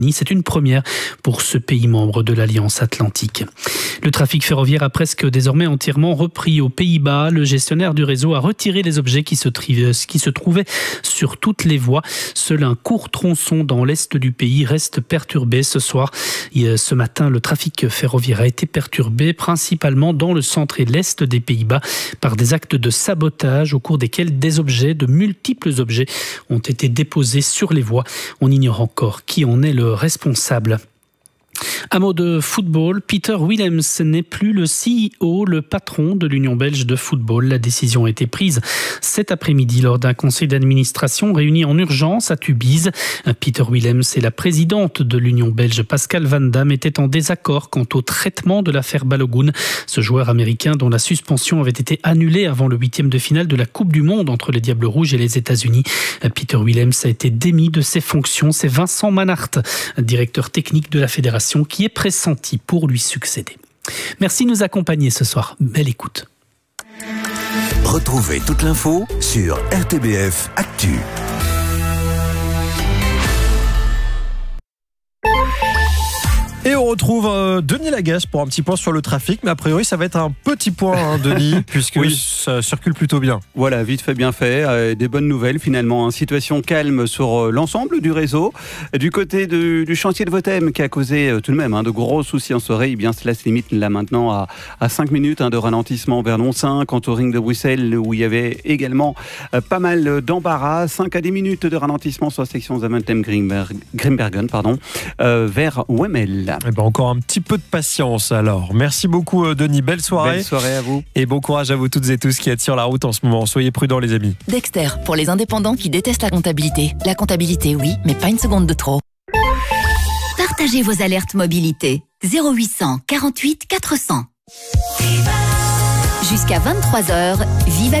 C'est une première pour ce pays membre de l'Alliance Atlantique. Le trafic ferroviaire a presque désormais entièrement repris aux Pays-Bas. Le gestionnaire du réseau a retiré les objets qui se trouvaient sur toutes les voies. Seul un court tronçon dans l'est du pays reste perturbé ce soir. Ce matin, le trafic ferroviaire a été perturbé principalement dans le centre et l'est des Pays-Bas par des actes de sabotage au cours desquels de multiples objets ont été déposés sur les voies. On ignore encore qui en est le responsable. Un mot de football, Peter Willems n'est plus le CEO, le patron de l'Union belge de football. La décision a été prise cet après-midi lors d'un conseil d'administration réuni en urgence à Tubize. Peter Willems et la présidente de l'Union belge, Pascal Van Damme, étaient en désaccord quant au traitement de l'affaire Balogun, ce joueur américain dont la suspension avait été annulée avant le 8e de finale de la Coupe du Monde entre les Diables Rouges et les États-Unis. Peter Willems a été démis de ses fonctions. C'est Vincent Manhart, directeur technique de la fédération, qui est pressenti pour lui succéder. Merci de nous accompagner ce soir. Belle écoute. Retrouvez toute l'info sur RTBF Actu. Et on retrouve Denis Lagasse pour un petit point sur le trafic, mais a priori ça va être un petit point, Denis, puisque ça circule plutôt bien. Voilà, vite fait, bien fait. Des bonnes nouvelles finalement. Situation calme sur l'ensemble du réseau. Du côté du chantier de Votem qui a causé tout de même de gros soucis en soirée, eh bien cela se limite là maintenant à 5 minutes de ralentissement vers Lons-5, quant au ring de Bruxelles où il y avait également pas mal d'embarras. 5 à 10 minutes de ralentissement sur la section Zaventem-Grimbergen vers Wemmel. Eh ben encore un petit peu de patience alors. Merci beaucoup Denis, belle soirée. Belle soirée à vous. Et bon courage à vous toutes et tous qui êtes sur la route en ce moment. Soyez prudents les amis. Dexter, pour les indépendants qui détestent la comptabilité. La comptabilité oui, mais pas une seconde de trop. Partagez vos alertes mobilité. 0800 48 400. Jusqu'à 23h, Viva